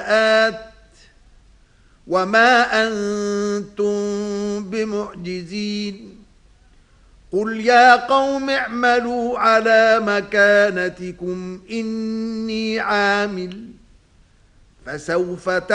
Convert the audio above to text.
وما أنتم بمعجزين قل يا قوم اعملوا على مكانتكم إني عامل فسوف